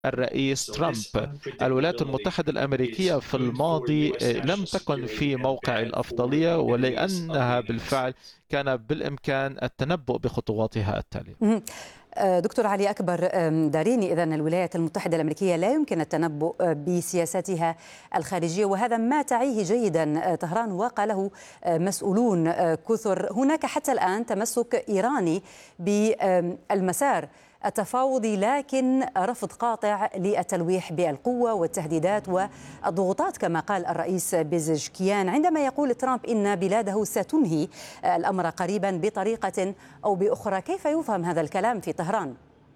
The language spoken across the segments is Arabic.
الرئيس ترامب. الولايات المتحدة الأمريكية في الماضي لم تكن في موقع الأفضلية، ولأنها بالفعل كان بالإمكان التنبؤ بخطواتها التالية. دكتور علي أكبر داريني، إذن الولايات المتحدة الأمريكية لا يمكن التنبؤ بسياساتها الخارجية، وهذا ما تعيه جيدا طهران وقاله مسؤولون كثر. هناك حتى الآن تمسك إيراني بالمسار التفاوضي، لكن رفض قاطع للتلويح بالقوة والتهديدات والضغوطات كما قال الرئيس بيزشكيان، عندما يقول ترامب إن بلاده ستنهي الأمر قريبا بطريقة أو بأخرى. كيف يفهم هذا الكلام في طهران؟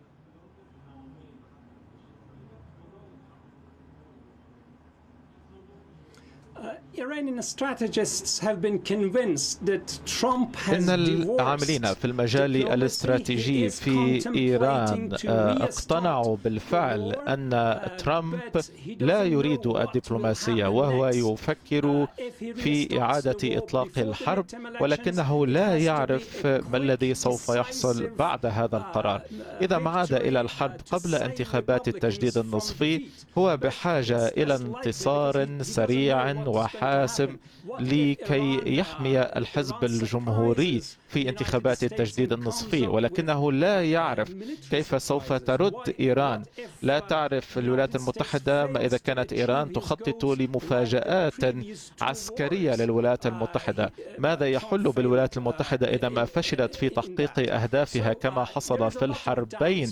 إن العاملين في المجال الاستراتيجي في إيران اقتنعوا بالفعل أن ترامب لا يريد الدبلوماسية، وهو يفكر في إعادة إطلاق الحرب، ولكنه لا يعرف ما الذي سوف يحصل بعد هذا القرار. إذا ما عاد إلى الحرب قبل انتخابات التجديد النصفي، هو بحاجة إلى انتصار سريع وحاسم لكي يحمي الحزب الجمهوري في انتخابات التجديد النصفي، ولكنه لا يعرف كيف سوف ترد إيران. لا تعرف الولايات المتحدة ما إذا كانت إيران تخطط لمفاجآت عسكرية للولايات المتحدة. ماذا يحل بالولايات المتحدة إذا ما فشلت في تحقيق أهدافها كما حصل في الحربين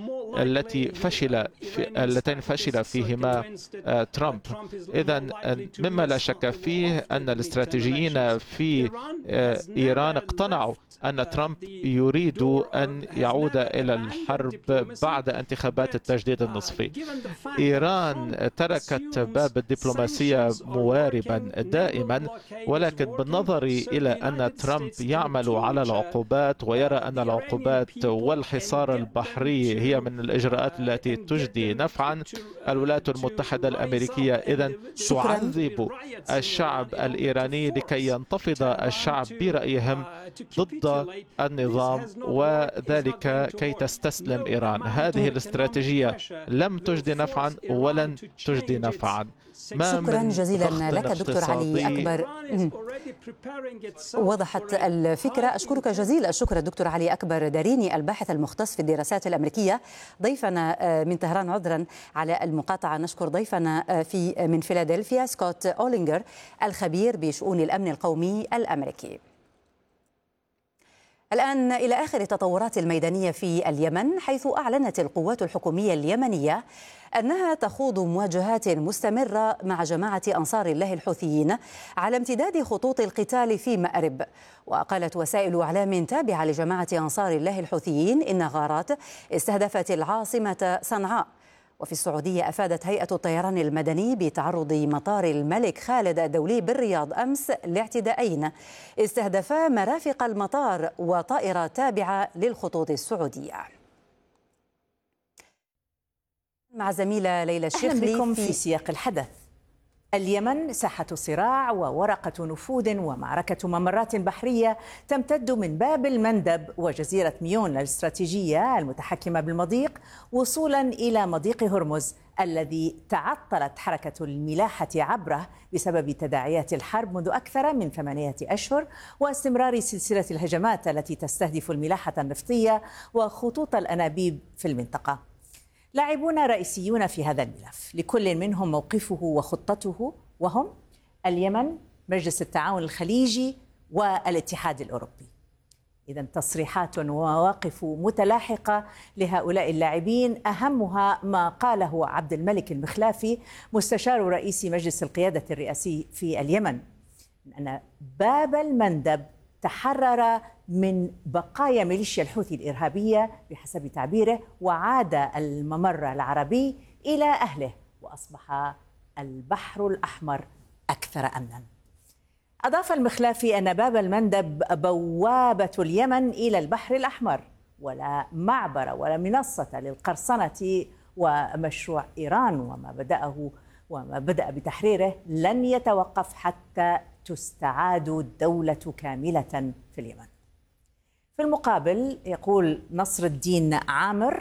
اللتين فشل فيهما ترامب؟ إذا مما لا شك فيه أن الاستراتيجيين في إيران اقتنعوا أن ترامب يريد أن يعود إلى الحرب بعد انتخابات التجديد النصفي. إيران تركت باب الدبلوماسية مواربا دائما، ولكن بالنظر إلى أن ترامب يعمل على العقوبات ويرى أن العقوبات والحصار البحري هي من الإجراءات التي تجدي نفعا، الولايات المتحدة الأمريكية إذن تعذب الشعب الإيراني لكي ينتفض الشعب برأيهم ضد النظام، وذلك كي تستسلم إيران. هذه الاستراتيجية لم تجدي نفعا ولن تجدي نفعا. شكرا جزيلا لك دكتور علي أكبر، وضحت الفكرة. أشكرك جزيل الشكر دكتور علي أكبر داريني، الباحث المختص في الدراسات الأمريكية، ضيفنا من طهران. عذرا على المقاطعة. نشكر ضيفنا من فيلادلفيا سكوت أولينجر، الخبير بشؤون الأمن القومي الأمريكي. الآن إلى آخر التطورات الميدانية في اليمن، حيث أعلنت القوات الحكومية اليمنية أنها تخوض مواجهات مستمرة مع جماعة أنصار الله الحوثيين على امتداد خطوط القتال في مأرب. وقالت وسائل إعلام تابعة لجماعة أنصار الله الحوثيين إن غارات استهدفت العاصمة صنعاء. وفي السعودية أفادت هيئة الطيران المدني بتعرض مطار الملك خالد الدولي بالرياض أمس لاعتداءين استهدفا مرافق المطار وطائرة تابعة للخطوط السعودية. مع زميلة ليلى الشيخلي بكم في سياق الحدث. اليمن ساحة صراع وورقة نفوذ ومعركة ممرات بحرية تمتد من باب المندب وجزيرة ميون الاستراتيجية المتحكمة بالمضيق وصولا إلى مضيق هرمز الذي تعطلت حركة الملاحة عبره بسبب تداعيات الحرب منذ أكثر من 8 أشهر واستمرار سلسلة الهجمات التي تستهدف الملاحة النفطية وخطوط الأنابيب في المنطقة. لاعبون رئيسيون في هذا الملف، لكل منهم موقفه وخطته، وهم اليمن، مجلس التعاون الخليجي والاتحاد الأوروبي. إذن تصريحات ومواقف متلاحقة لهؤلاء اللاعبين، أهمها ما قاله عبد الملك المخلافي مستشار رئيس مجلس القيادة الرئاسي في اليمن، أن باب المندب تحرر من بقايا ميليشيا الحوثي الإرهابية بحسب تعبيره، وعاد الممر العربي إلى أهله، وأصبح البحر الأحمر أكثر أمنا. أضاف المخلافي أن باب المندب بوابة اليمن إلى البحر الأحمر، ولا معبر ولا منصة للقرصنة، ومشروع إيران وما بدأ بتحريره لن يتوقف حتى تستعاد الدولة كاملة في اليمن. في المقابل يقول نصر الدين عامر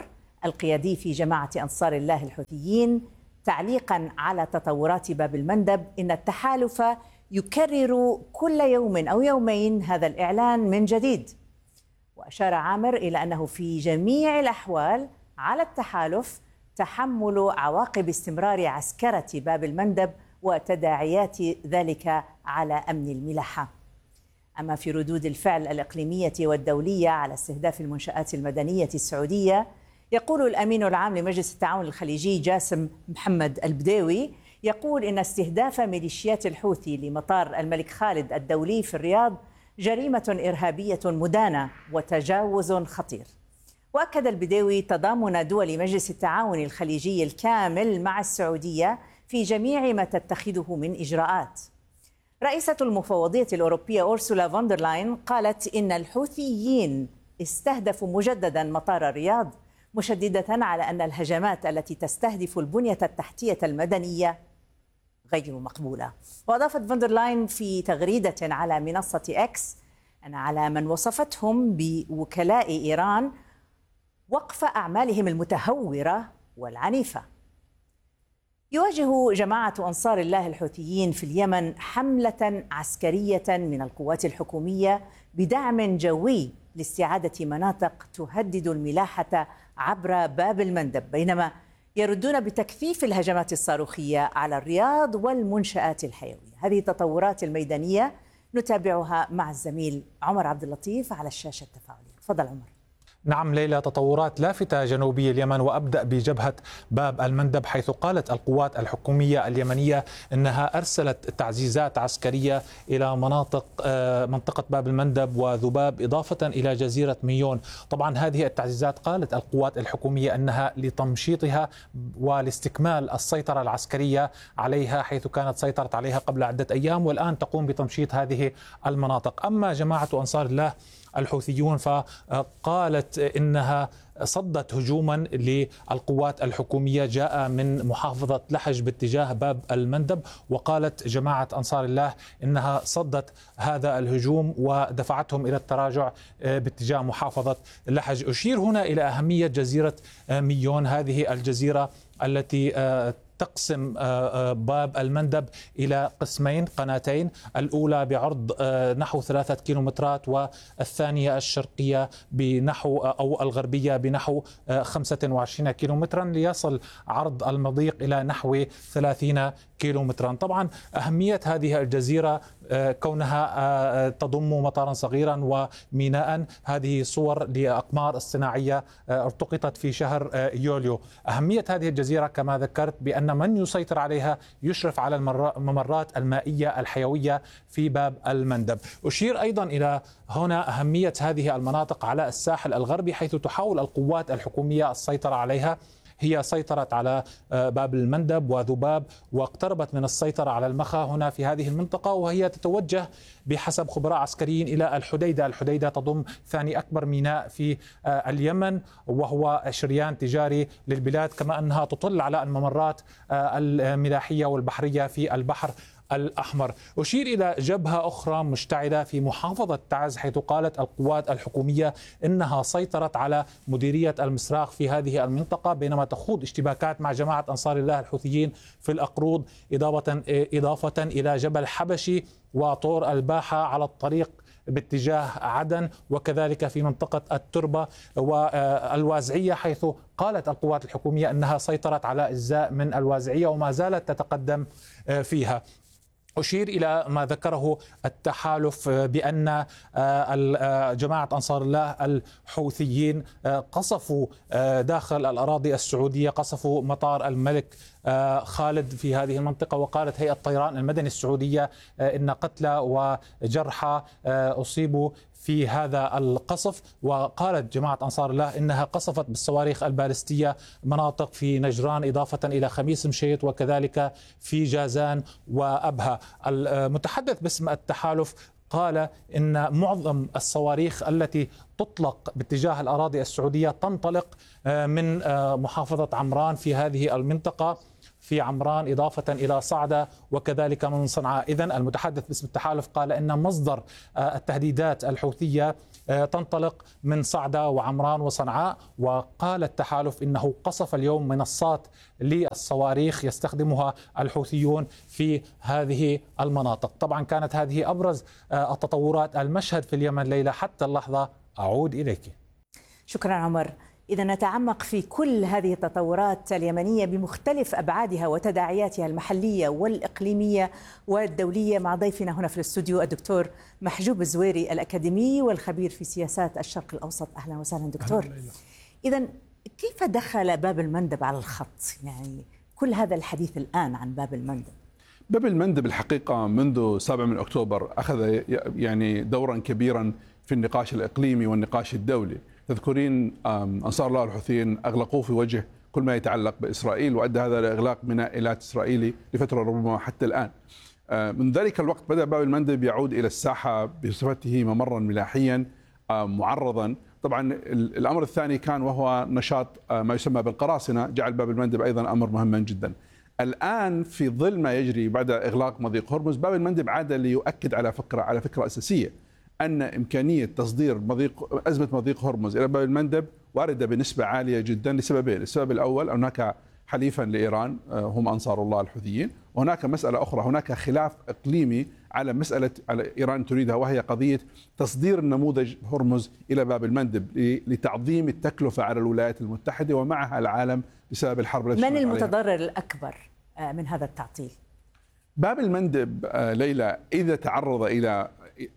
القيادي في جماعة أنصار الله الحوثيين تعليقا على تطورات باب المندب إن التحالف يكرر كل يوم أو يومين هذا الإعلان من جديد. وأشار عامر إلى أنه في جميع الأحوال على التحالف تحمل عواقب استمرار عسكرة باب المندب وتداعيات ذلك على أمن الملاحة. أما في ردود الفعل الإقليمية والدولية على استهداف المنشآت المدنية السعودية، يقول الأمين العام لمجلس التعاون الخليجي جاسم محمد البديوي يقول إن استهداف ميليشيات الحوثي لمطار الملك خالد الدولي في الرياض جريمة إرهابية مدانة وتجاوز خطير. وأكد البديوي تضامن دول مجلس التعاون الخليجي الكامل مع السعودية في جميع ما تتخذه من إجراءات. رئيسة المفوضية الأوروبية أورسولا فوندرلاين قالت إن الحوثيين استهدفوا مجددا مطار الرياض، مشددة على أن الهجمات التي تستهدف البنية التحتية المدنية غير مقبولة. وأضافت فوندرلاين في تغريدة على منصة إكس أن على من وصفتهم بوكلاء إيران وقف أعمالهم المتهورة والعنيفة. يواجه جماعة أنصار الله الحوثيين في اليمن حملة عسكرية من القوات الحكومية بدعم جوي لاستعادة مناطق تهدد الملاحة عبر باب المندب، بينما يردون بتكثيف الهجمات الصاروخية على الرياض والمنشآت الحيوية. هذه التطورات الميدانية نتابعها مع الزميل عمر عبد اللطيف على الشاشة التفاعلية. تفضل عمر. نعم ليلى، تطورات لافتة جنوبي اليمن، وأبدأ بجبهة باب المندب، حيث قالت القوات الحكومية اليمنية أنها أرسلت تعزيزات عسكرية إلى منطقة باب المندب وذباب، إضافة إلى جزيرة ميون. طبعا هذه التعزيزات قالت القوات الحكومية أنها لتمشيطها ولاستكمال السيطرة العسكرية عليها، حيث كانت سيطرت عليها قبل عدة أيام، والآن تقوم بتمشيط هذه المناطق. أما جماعة أنصار الله الحوثيون فقالت إنها صدت هجوما للقوات الحكومية جاء من محافظة لحج باتجاه باب المندب، وقالت جماعة أنصار الله إنها صدت هذا الهجوم ودفعتهم إلى التراجع باتجاه محافظة لحج. أشير هنا إلى أهمية جزيرة ميون، هذه الجزيرة التي تقسم باب المندب إلى قسمين، قناتين، الأولى بعرض نحو 3 كيلومترات، والثانية الشرقية بنحو أو الغربية بنحو 25 كيلومترا، ليصل عرض المضيق إلى نحو 30 كيلومترا. طبعا أهمية هذه الجزيرة كونها تضم مطارا صغيرا وميناء، هذه صور لأقمار الصناعية التقطت في شهر يوليو. أهمية هذه الجزيرة كما ذكرت بأن من يسيطر عليها يشرف على الممرات المائية الحيوية في باب المندب. أشير أيضا إلى هنا أهمية هذه المناطق على الساحل الغربي، حيث تحاول القوات الحكومية السيطرة عليها. هي سيطرت على باب المندب وذباب، واقتربت من السيطرة على المخا هنا في هذه المنطقة، وهي تتوجه بحسب خبراء عسكريين إلى الحديدة. الحديدة تضم ثاني أكبر ميناء في اليمن، وهو شريان تجاري للبلاد، كما أنها تطل على الممرات الملاحية والبحرية في البحر الأحمر. أشير إلى جبهة أخرى مشتعلة في محافظة تعز، حيث قالت القوات الحكومية إنها سيطرت على مديرية المسراق في هذه المنطقة، بينما تخوض اشتباكات مع جماعة أنصار الله الحوثيين في الأقروض، إضافة إلى جبل حبشي وطور الباحة على الطريق باتجاه عدن، وكذلك في منطقة التربة والوازعية، حيث قالت القوات الحكومية أنها سيطرت على أجزاء من الوازعية وما زالت تتقدم فيها. أشير إلى ما ذكره التحالف بأن جماعة أنصار الله الحوثيين قصفوا داخل الأراضي السعودية، قصفوا مطار الملك خالد في هذه المنطقة. وقالت هيئة الطيران المدني السعودية إن قتلى وجرحى أصيبوا في هذا القصف. وقالت جماعة أنصار الله إنها قصفت بالصواريخ البالستية مناطق في نجران، إضافة إلى خميس مشيط وكذلك في جازان وأبها. المتحدث باسم التحالف قال إن معظم الصواريخ التي تطلق باتجاه الأراضي السعودية تنطلق من محافظة عمران في هذه المنطقة، في عمران إضافة إلى صعدة وكذلك من صنعاء. إذن المتحدث باسم التحالف قال إن مصدر التهديدات الحوثية تنطلق من صعدة وعمران وصنعاء. وقال التحالف إنه قصف اليوم منصات للصواريخ يستخدمها الحوثيون في هذه المناطق. طبعا كانت هذه أبرز التطورات المشهد في اليمن ليلى حتى اللحظة. أعود إليك. شكرا عمر. إذا نتعمق في كل هذه التطورات اليمنية بمختلف أبعادها وتداعياتها المحلية والإقليمية والدولية مع ضيفنا هنا في الاستوديو الدكتور محجوب الزويري الأكاديمي والخبير في سياسات الشرق الأوسط. أهلا وسهلا دكتور. إذا كيف دخل باب المندب على الخط؟ يعني كل هذا الحديث الآن عن باب المندب. باب المندب الحقيقة منذ 7 أكتوبر أخذ يعني دورا كبيرا في النقاش الإقليمي والنقاش الدولي. تذكرين أنصار الله الحوثيين أغلقوه في وجه كل ما يتعلق بإسرائيل، وأدى هذا لإغلاق ميناء إسرائيلي لفترة ربما حتى الآن. من ذلك الوقت بدأ باب المندب يعود إلى الساحة بصفته ممرا ملاحيا معرضا. طبعا الأمر الثاني كان وهو نشاط ما يسمى بالقراصنة، جعل باب المندب أيضا أمر مهما جدا. الآن في ظل ما يجري بعد إغلاق مضيق هرمز، باب المندب عاد ليؤكد على فكرة أساسية، أن إمكانية تصدير أزمة مضيق هرمز إلى باب المندب واردة بنسبة عالية جدا لسببين. السبب الأول هناك حليفا لإيران هم أنصار الله الحوثيين، وهناك مسألة أخرى، هناك خلاف إقليمي على مسألة إيران تريدها، وهي قضية تصدير النموذج هرمز إلى باب المندب لتعظيم التكلفة على الولايات المتحدة ومعها العالم بسبب الحرب التي من المتضرر الأكبر من هذا التعطيل؟ باب المندب ليلى إذا تعرض إلى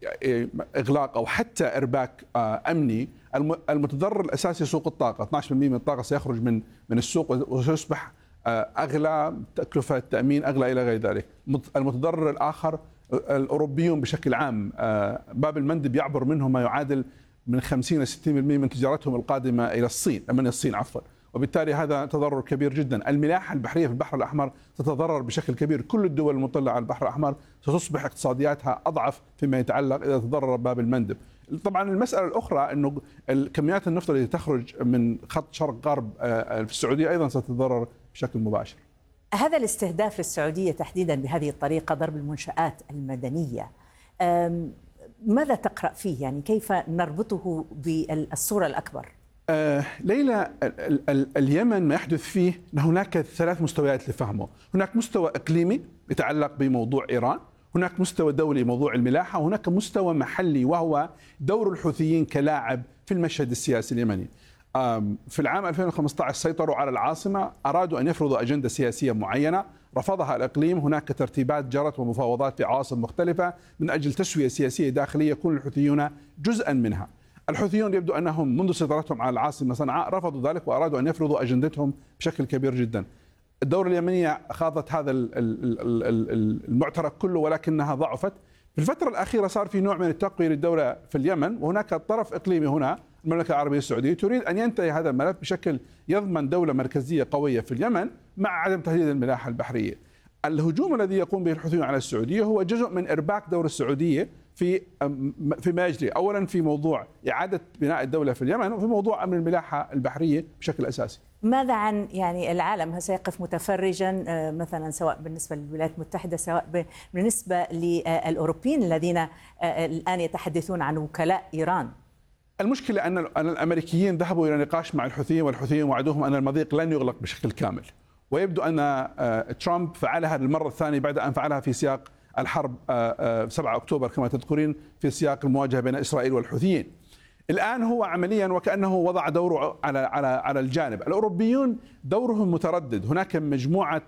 إغلاق أو حتى إرباك أمني، المتضرر الأساسي سوق الطاقة. 12% من الطاقة سيخرج من السوق وسيصبح أغلى، تكلفة التأمين أغلى إلى غير ذلك. المتضرر الآخر الأوروبيون بشكل عام. باب المندب يعبر منه ما يعادل من 50 إلى 60% من تجارتهم القادمة إلى الصين، من الصين عفوا، وبالتالي هذا تضرر كبير جدا. الملاحة البحرية في البحر الأحمر تتضرر بشكل كبير. كل الدول المطلة على البحر الأحمر ستصبح اقتصادياتها أضعف فيما يتعلق إذا تضرر باب المندب. طبعا المسألة الأخرى أنه كميات النفط التي تخرج من خط شرق غرب في السعودية أيضا ستتضرر بشكل مباشر. هذا الاستهداف للسعودية تحديدا بهذه الطريقة، ضرب المنشآت المدنية، ماذا تقرأ فيه؟ يعني كيف نربطه بالصورة الأكبر؟ ليلى، اليمن ما يحدث فيه أن هناك 3 مستويات لفهمه. هناك مستوى إقليمي يتعلق بموضوع إيران، هناك مستوى دولي موضوع الملاحة، وهناك مستوى محلي وهو دور الحوثيين كلاعب في المشهد السياسي اليمني. في العام 2015 سيطروا على العاصمة، أرادوا أن يفرضوا أجندة سياسية معينة رفضها الإقليم. هناك ترتيبات جرت ومفاوضات في عواصم مختلفة من أجل تسوية سياسية داخلية يكون الحوثيون جزءا منها. الحوثيون يبدو أنهم منذ سيطرتهم على العاصمة صنعاء رفضوا ذلك وأرادوا أن يفرضوا أجندتهم بشكل كبير جدا. الدولة اليمنية خاضت هذا المعترك كله ولكنها ضعفت. في الفترة الأخيرة صار في نوع من التقوية للدولة في اليمن، وهناك طرف إقليمي هنا المملكة العربية السعودية تريد أن ينتهي هذا الملف بشكل يضمن دولة مركزية قوية في اليمن مع عدم تهديد الملاحة البحرية. الهجوم الذي يقوم به الحوثيون على السعودية هو جزء من إرباك دور السعودية في ما يجري، أولا في موضوع إعادة بناء الدولة في اليمن، وفي موضوع أمن الملاحة البحرية بشكل أساسي. ماذا عن يعني العالم؟ هل سيقف متفرجا مثلا سواء بالنسبة للولايات المتحدة سواء بالنسبة للأوروبيين الذين الآن يتحدثون عن وكلاء إيران؟ المشكلة أن الأمريكيين ذهبوا إلى نقاش مع الحوثيين، والحوثيين وعدوهم أن المضيق لن يغلق بشكل كامل، ويبدو أن ترامب فعلها للمرة الثانية بعد أن فعلها في سياق الحرب 7 أكتوبر كما تذكرين، في سياق المواجهة بين إسرائيل والحوثيين. الآن هو عمليا وكأنه وضع دوره على الجانب. الأوروبيون دورهم متردد. هناك مجموعة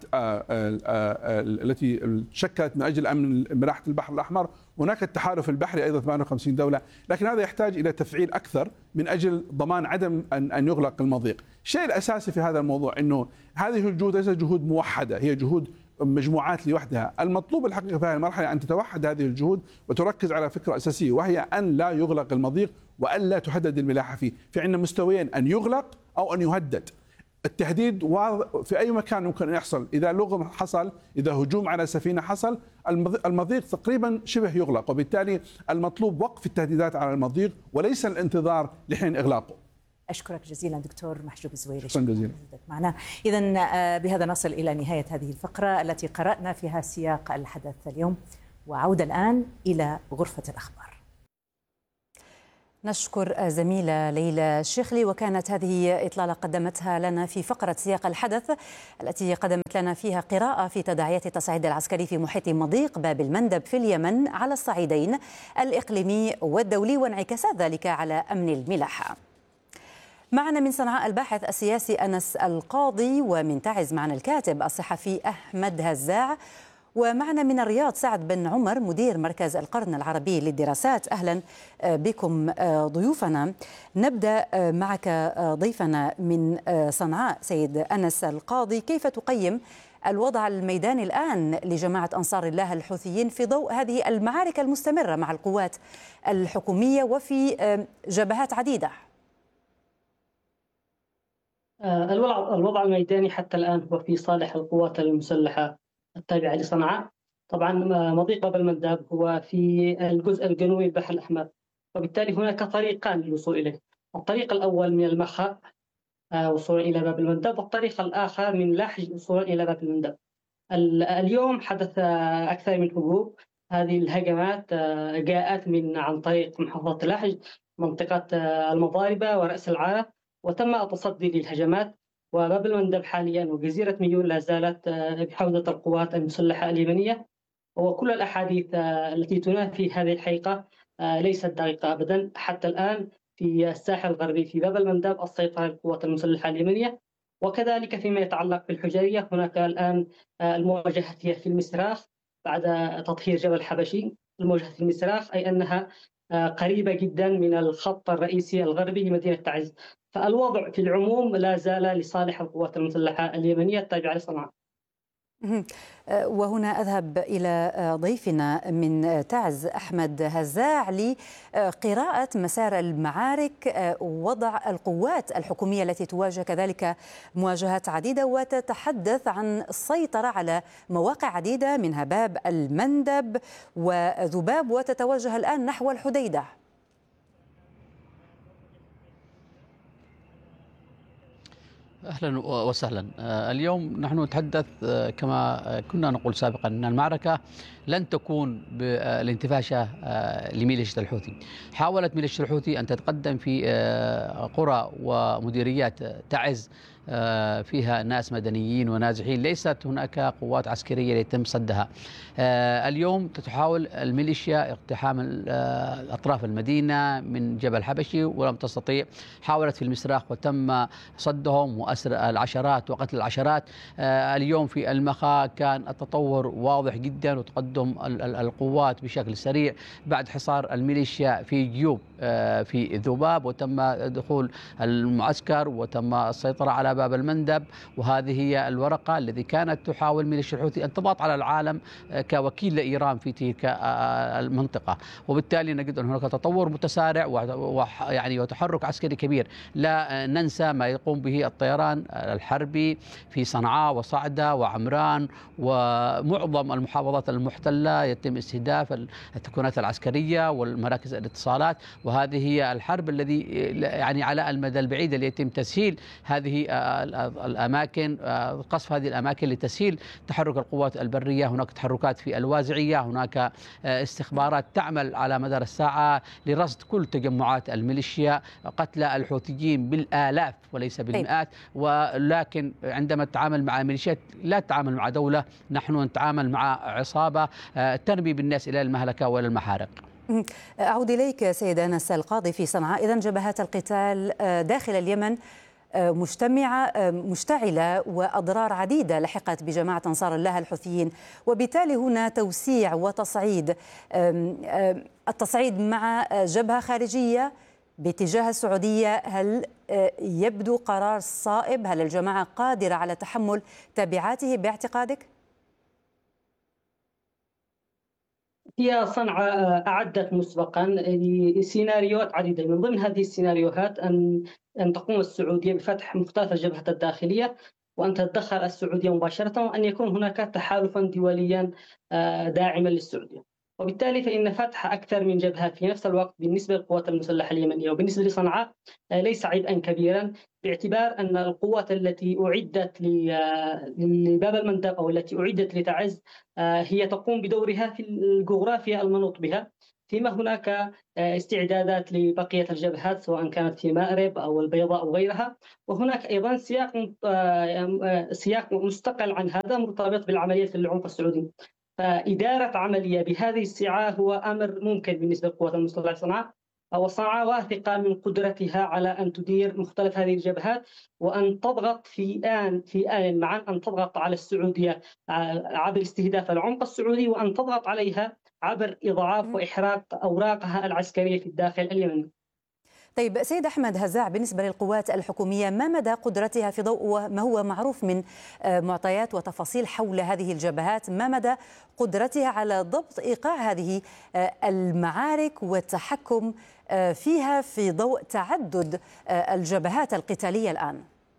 التي شكلت من أجل أمن ملاحة البحر الأحمر، هناك التحالف البحري أيضا 58 دولة، لكن هذا يحتاج إلى تفعيل أكثر من أجل ضمان عدم أن يغلق المضيق. الشيء الأساسي في هذا الموضوع أنه هذه الجهود ليست جهود موحدة، هي جهود مجموعات لوحدها. المطلوب الحقيقة في هذه المرحلة أن تتوحد هذه الجهود وتركز على فكرة أساسية، وهي أن لا يغلق المضيق وأن لا تهدد الملاحة فيه. في عندنا مستويين، أن يغلق أو أن يهدد. التهديد في أي مكان ممكن أن يحصل، إذا لغم حصل، إذا هجوم على سفينة حصل، المضيق تقريبا شبه يغلق، وبالتالي المطلوب وقف التهديدات على المضيق وليس الانتظار لحين إغلاقه. أشكرك جزيلا دكتور محجوب الزويري. شكرا جزيلا معنا. إذن بهذا نصل إلى نهاية هذه الفقرة التي قرأنا فيها سياق الحدث اليوم، وعودة الآن إلى غرفة الأخبار. نشكر زميلة ليلى الشيخلي، وكانت هذه إطلالة قدمتها لنا في فقرة سياق الحدث التي قدمت لنا فيها قراءة في تداعيات التصعيد العسكري في محيط مضيق باب المندب في اليمن على الصعيدين الإقليمي والدولي وانعكاسات ذلك على أمن الملاحة. معنا من صنعاء الباحث السياسي أنس القاضي، ومن تعز معنا الكاتب الصحفي أحمد هزاع، ومعنا من الرياض سعد بن عمر مدير مركز القرن العربي للدراسات. أهلا بكم ضيوفنا. نبدأ معك ضيفنا من صنعاء سيد أنس القاضي، كيف تقيم الوضع الميداني الآن لجماعة أنصار الله الحوثيين في ضوء هذه المعارك المستمرة مع القوات الحكومية وفي جبهات عديدة؟ الوضع الميداني حتى الآن هو في صالح القوات المسلحة التابعة لصنعاء. طبعا مضيق باب المندب هو في الجزء الجنوبي البحر الأحمر، وبالتالي هناك طريقان للوصول إليه. الطريق الأول من المخا وصولا إلى باب المندب، والطريق الآخر من لاحج وصولا إلى باب المندب. اليوم حدث أكثر من هجوم. هذه الهجمات جاءت عن طريق محافظة لاحج، منطقة المضاربة ورأس العارة، وتم التصدي للهجمات. وباب المندب حاليا وجزيرة ميون لا زالت بحوزة القوات المسلحة اليمنية، وكل الأحاديث التي تنافي هذه الحقيقة ليست دقيقة أبدا. حتى الآن في الساحل الغربي في باب المندب السيطرة للقوات المسلحة اليمنية، وكذلك فيما يتعلق بالحجرية هناك الآن المواجهة هي في المسراخ بعد تطهير جبل حبشي. المواجهة في المسراخ أي أنها قريبة جدا من الخط الرئيسي الغربي لمدينة تعز. فالوضع في العموم لا زال لصالح القوات المسلحة اليمنية التابعة لصنعاء. وهنا أذهب إلى ضيفنا من تعز أحمد هزاع لقراءة مسار المعارك، وضع القوات الحكومية التي تواجه كذلك مواجهات عديدة، وتتحدث عن السيطرة على مواقع عديدة منها باب المندب وذباب، وتتوجه الآن نحو الحديدة. أهلا وسهلا. اليوم نحن نتحدث كما كنا نقول سابقا أن المعركة لن تكون بالانتفاشة لميليشيا الحوثي. حاولت ميليشيا الحوثي أن تتقدم في قرى ومديريات تعز فيها ناس مدنيين ونازحين، ليست هناك قوات عسكرية يتم صدها. اليوم تحاول الميليشيا اقتحام أطراف المدينة من جبل حبشي ولم تستطيع. حاولت في المسراخ وتم صدهم وأسر العشرات وقتل العشرات. اليوم في المخا كان التطور واضح جدا وتقدم القوات بشكل سريع بعد حصار الميليشيا في جيوب في ذباب، وتم دخول المعسكر وتم السيطرة على باب المندب. وهذه هي الورقة التي كانت تحاول ميليشيا الحوثي أن تضغط على العالم كوكيل لإيران في تلك المنطقة. وبالتالي نجد أن هناك تطور متسارع ويعني وتحرك عسكري كبير. لا ننسى ما يقوم به الطيران الحربي في صنعاء وصعدة وعمران ومعظم المحافظات المحتلة، يتم استهداف التكوينات العسكرية والمراكز الاتصالات. وهذه هي الحرب الذي يعني على المدى البعيد اللي يتم تسهيل هذه الأماكن، قصف هذه الأماكن لتسهيل تحرك القوات البرية. هناك تحركات في الوازعية، هناك استخبارات تعمل على مدار الساعة لرصد كل تجمعات الميليشيا، قتل الحوثيين بالآلاف وليس بالمئات. ولكن عندما تتعامل مع ميليشيات لا تتعامل مع دولة، نحن نتعامل مع عصابة ترمي بالناس إلى المهلكة وإلى المحارق. أعود إليك سيد أنس القاضي في صنعاء. إذن جبهات القتال داخل اليمن مشتعلة وأضرار عديدة لحقت بجماعة أنصار الله الحوثيين، وبالتالي هنا توسيع وتصعيد، التصعيد مع جبهة خارجية باتجاه السعودية. هل يبدو قرار صائب؟ هل الجماعة قادرة على تحمل تبعاته باعتقادك؟ هي صنعاء أعدت مسبقا لسيناريوهات عديدة. من ضمن هذه السيناريوهات أن تقوم السعودية بفتح مختلف الجبهات الداخلية، وأن تتدخل السعودية مباشرة، وأن يكون هناك تحالفا دوليا داعما للسعودية. وبالتالي فإن فتح أكثر من جبهة في نفس الوقت بالنسبة للقوات المسلحة اليمنية وبالنسبة لصنعاء ليس عبئا كبيرا، باعتبار أن القوات التي أعدت لباب المندب أو التي أعدت لتعز هي تقوم بدورها في الجغرافيا المنوط بها، فيما هناك استعدادات لبقية الجبهات سواء كانت في مأرب أو البيضاء أو غيرها. وهناك أيضا سياق مستقل عن هذا مرتبط بالعملية في العنف السعودي. فإدارة عملية بهذه السعة هو أمر ممكن بالنسبة للقوات المسلحة صنعاء، وصنعاء واثقة من قدرتها على أن تدير مختلف هذه الجبهات وأن تضغط في آن معا، أن تضغط على السعودية عبر استهداف العمق السعودي، وأن تضغط عليها عبر إضعاف وإحراق أوراقها العسكرية في الداخل اليمني. طيب سيد أحمد هزاع، بالنسبة للقوات الحكومية ما مدى قدرتها في ضوء ما هو معروف من معطيات وتفاصيل حول هذه الجبهات، ما مدى قدرتها على ضبط إيقاع هذه المعارك والتحكم فيها في ضوء تعدد الجبهات القتالية الآن؟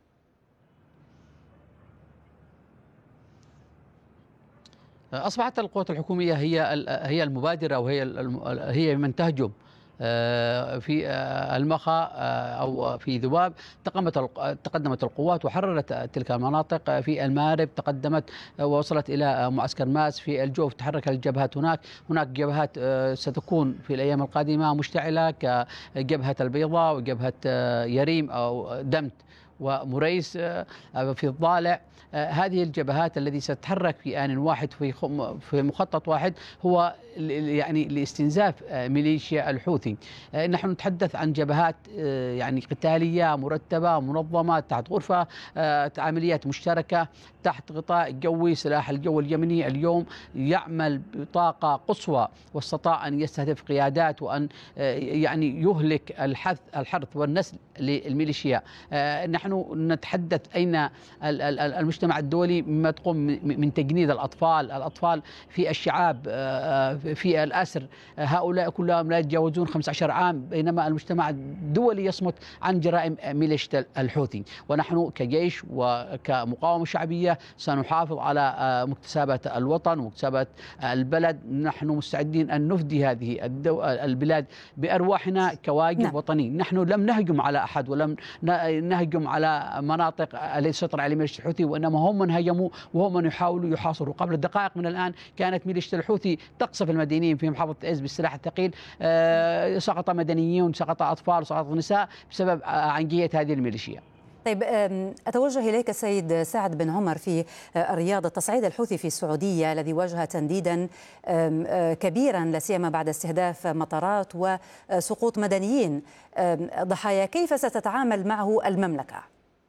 أصبحت القوات الحكومية هي المبادرة، وهي من تهجم في المخا أو في ذباب. تقدمت القوات وحررت تلك المناطق. في المارب تقدمت ووصلت إلى معسكر ماس. في الجوف تحرك الجبهات. هناك جبهات ستكون في الأيام القادمة مشتعلة كجبهة البيضاء وجبهة يريم أو دمت ومريس في الضالع. هذه الجبهات التي ستتحرك في آن واحد في مخطط واحد هو يعني لاستنزاف ميليشيا الحوثي. نحن نتحدث عن جبهات يعني قتالية مرتبة منظمة تحت غرفة عمليات مشتركة تحت غطاء جوي. سلاح الجو اليمني اليوم يعمل بطاقة قصوى، واستطاع أن يستهدف قيادات وأن يعني يهلك الحرث والنسل للميليشيا. نحن نتحدث أين المجتمع الدولي مما تقوم من تجنيد الأطفال في الشعاب في الأسر. هؤلاء كلهم لا يتجاوزون 15 عام، بينما المجتمع الدولي يصمت عن جرائم ميليشيا الحوثي. ونحن كجيش وكمقاومة شعبية سنحافظ على مكتسبات الوطن ومكتسبات البلد. نحن مستعدين أن نفدي هذه البلاد بأرواحنا كواجب وطني. نحن لم نهجم على أحد ولم نهجم على مناطق التي سيطر عليها ميليشيا الحوثي، وإنما هم من هجموا وهم من يحاولوا يحاصروا. قبل دقائق من الآن كانت ميليشيا الحوثي تقصف المدنيين في محافظة تعز بالسلاح الثقيل. سقط مدنيون، سقط أطفال، سقط نساء بسبب عنجية هذه الميليشيا. طيب أتوجه إليك سيد سعد بن عمر في الرياض. التصعيد الحوثي في السعودية الذي واجه تنديدا كبيرا لا سيما بعد استهداف مطارات وسقوط مدنيين ضحايا، كيف ستتعامل معه المملكة؟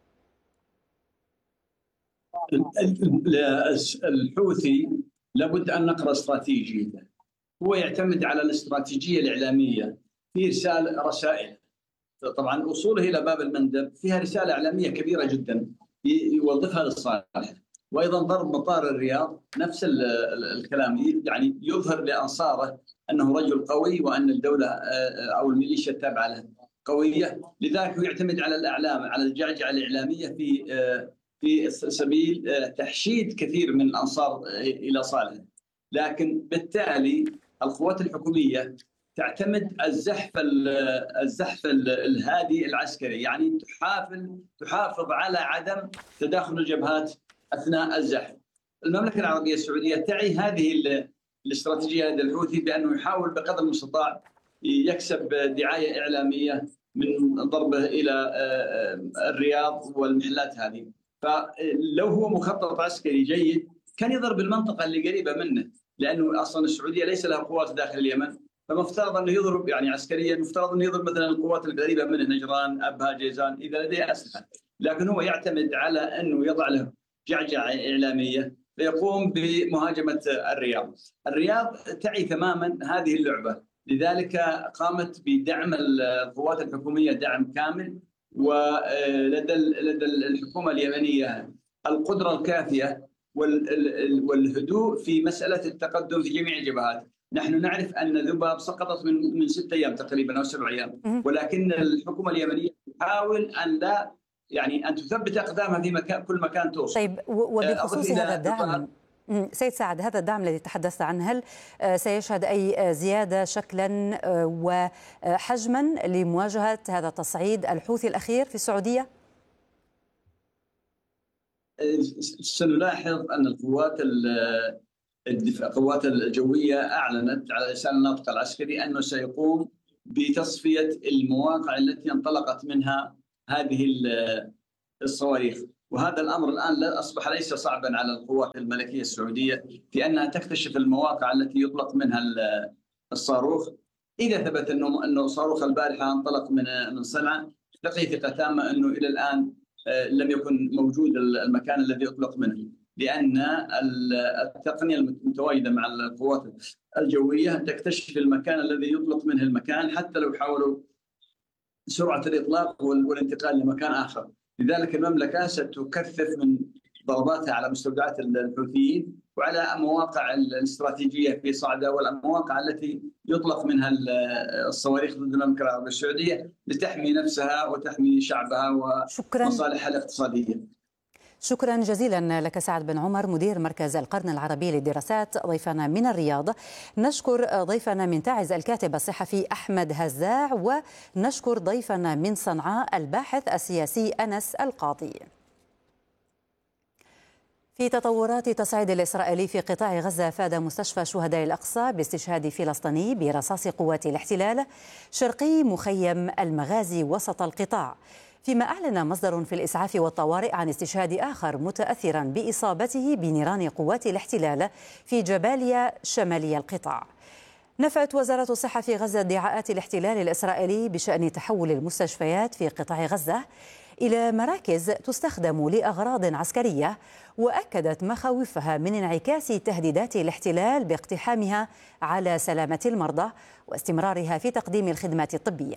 الحوثي لابد أن نقرأ استراتيجيته. هو يعتمد على الاستراتيجية الإعلامية في رسائل. طبعا وصوله إلى باب المندب فيها رسالة إعلامية كبيرة جدا يوظفها للصالح. وأيضا ضرب مطار الرياض نفس الكلام، يعني يظهر لأنصاره أنه رجل قوي وأن الدولة أو الميليشيا التابعة له قوية. لذلك هو يعتمد على الإعلام، على الجعجعة الإعلامية في سبيل تحشيد كثير من الأنصار إلى صالح. لكن بالتالي القوات الحكومية تعتمد الزحف الهادي العسكري، يعني تحافظ على عدم تداخل الجبهات أثناء الزحف. المملكة العربية السعودية تعي هذه الاستراتيجية لدى الحوثي بأنه يحاول بقدر المستطاع يكسب دعاية إعلامية من ضربه إلى الرياض والمحلات هذه. فلو هو مخطط عسكري جيد كان يضرب المنطقة اللي قريبة منه، لأنه أصلا السعودية ليس لها قوات داخل اليمن، فمفترض أنه يضرب يعني عسكريا مفترض أنه يضرب مثلا القوات القريبة منه نجران، أبها، جيزان إذا لديه أسلحة. لكن هو يعتمد على أنه يضع له جعجعة إعلامية فيقوم بمهاجمة الرياض تعي تماما هذه اللعبة. لذلك قامت بدعم القوات الحكومية دعم كامل، ولدى الحكومة اليمنية القدرة الكافية والهدوء في مسألة التقدم في جميع الجبهات. نحن نعرف أن ذباب سقطت من 6 أيام تقريبا أو 7 أيام، ولكن الحكومة اليمنية تحاول أن لا يعني أن تثبت أقدامها في كل مكان توصل. طيب وبخصوص هذا الدعم سيد سعد، هذا الدعم الذي تحدثت عنه هل سيشهد أي زيادة شكلا وحجما لمواجهة هذا التصعيد الحوثي الأخير في السعودية؟ سنلاحظ أن القوات القوات الجوية أعلنت على لسان الناطق العسكري أنه سيقوم بتصفية المواقع التي انطلقت منها هذه الصواريخ. وهذا الأمر الآن أصبح ليس صعبا على القوات الملكية السعودية في أنها تكتشف المواقع التي يطلق منها الصاروخ. إذا ثبت أنه صاروخ البارحة انطلق من صنعاء، لقي ثقة تامة أنه إلى الآن لم يكن موجود المكان الذي أطلق منه، لأن التقنية المتواجدة مع القوات الجوية تكتشف المكان الذي يطلق منه المكان حتى لو حاولوا سرعة الإطلاق والانتقال لمكان آخر. لذلك المملكة ستكثف من ضرباتها على مستودعات الحوثيين وعلى مواقع الاستراتيجية في صعدة والمواقع التي يطلق منها الصواريخ ضد المملكة العربية السعودية لتحمي نفسها وتحمي شعبها ومصالحها الاقتصادية. شكرا جزيلا لك سعد بن عمر، مدير مركز القرن العربي للدراسات، ضيفنا من الرياض. نشكر ضيفنا من تعز الكاتب الصحفي أحمد هزاع، ونشكر ضيفنا من صنعاء الباحث السياسي أنس القاضي. في تطورات تصعيد الإسرائيلي في قطاع غزة، فاد مستشفى شهداء الأقصى باستشهاد فلسطيني برصاص قوات الاحتلال شرقي مخيم المغازي وسط القطاع، فيما أعلن مصدر في الإسعاف والطوارئ عن استشهاد آخر متأثرا بإصابته بنيران قوات الاحتلال في جباليا شمالي القطاع. نفت وزارة الصحة في غزة ادعاءات الاحتلال الإسرائيلي بشأن تحول المستشفيات في قطاع غزة إلى مراكز تستخدم لأغراض عسكرية، وأكدت مخاوفها من انعكاس تهديدات الاحتلال باقتحامها على سلامة المرضى واستمرارها في تقديم الخدمات الطبية.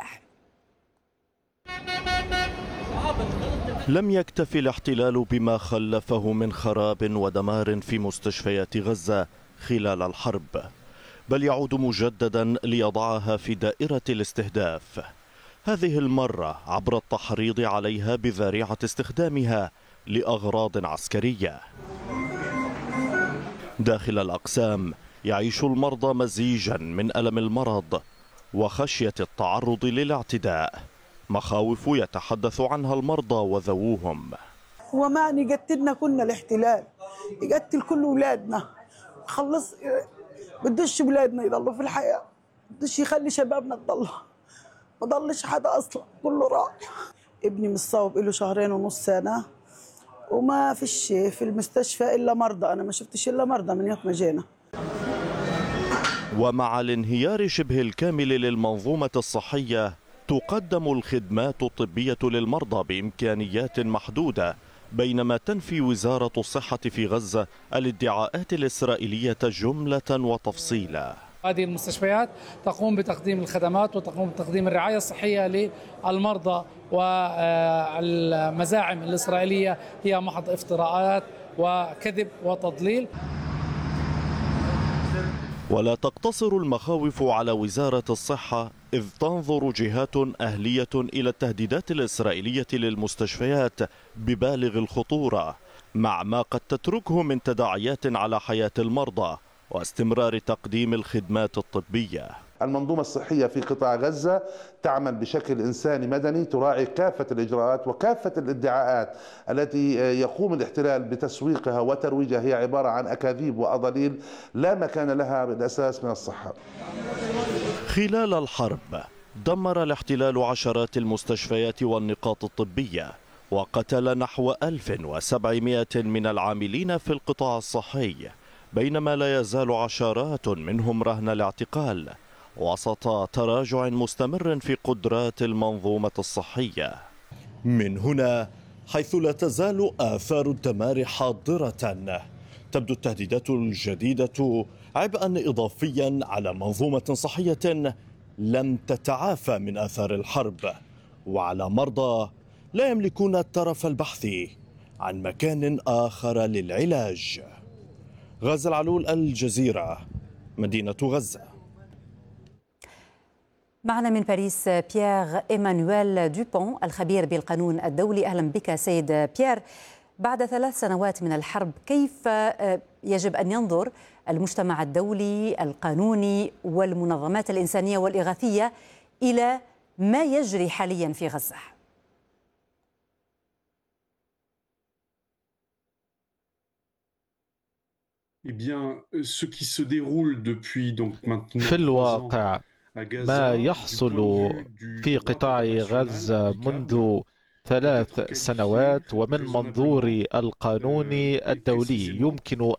لم يكتف الاحتلال بما خلفه من خراب ودمار في مستشفيات غزة خلال الحرب، بل يعود مجددا ليضعها في دائرة الاستهداف، هذه المرة عبر التحريض عليها بذريعة استخدامها لأغراض عسكرية. داخل الأقسام يعيش المرضى مزيجا من ألم المرض وخشية التعرض للاعتداء، مخاوف يتحدث عنها المرضى وذووهم. هو معني يقتلنا كنا الاحتلال، يقتل كل أولادنا، خلص بدش أولادنا يضلوا في الحياة، بدش يخلي شبابنا تضلها، ما ضلش حدا أصلا، كله راح. ابني مصاب له 2.5 سنة وما فيش في المستشفى إلا مرضى، أنا ما شفتش إلا مرضى من يوم ما جينا. ومع الانهيار شبه الكامل للمنظومة الصحية، تقدم الخدمات الطبية للمرضى بإمكانيات محدودة، بينما تنفي وزارة الصحة في غزة الادعاءات الإسرائيلية جملة وتفصيلا. هذه المستشفيات تقوم بتقديم الخدمات وتقوم بتقديم الرعاية الصحية للمرضى، والمزاعم الإسرائيلية هي محض افتراءات وكذب وتضليل. ولا تقتصر المخاوف على وزارة الصحة، إذ تنظر جهات أهلية إلى التهديدات الإسرائيلية للمستشفيات ببالغ الخطورة، مع ما قد تتركه من تداعيات على حياة المرضى واستمرار تقديم الخدمات الطبية. المنظومة الصحية في قطاع غزة تعمل بشكل إنساني مدني، تراعي كافة الإجراءات وكافة الادعاءات التي يقوم الاحتلال بتسويقها وترويجها، هي عبارة عن أكاذيب وأضاليل لا مكان لها بالأساس من الصحة. خلال الحرب دمر الاحتلال عشرات المستشفيات والنقاط الطبية، وقتل نحو 1700 من العاملين في القطاع الصحي، بينما لا يزال عشرات منهم رهن الاعتقال وسط تراجع مستمر في قدرات المنظومة الصحية. من هنا حيث لا تزال آثار الدمار حاضرة، تبدو التهديدات الجديدة عبئا إضافيا على منظومة صحية لم تتعافى من آثار الحرب، وعلى مرضى لا يملكون الترف البحث عن مكان آخر للعلاج. غازي العلول، الجزيرة، مدينة غزة. معنا من باريس بيير إيمانويل دوبون الخبير بالقانون الدولي. أهلا بك سيد بيير. بعد 3 سنوات من الحرب، كيف يجب أن ينظر المجتمع الدولي القانوني والمنظمات الإنسانية والإغاثية إلى ما يجري حاليا في غزة؟ في الواقع ما يحصل في قطاع غزة منذ 3 سنوات ومن منظور القانون الدولي يمكن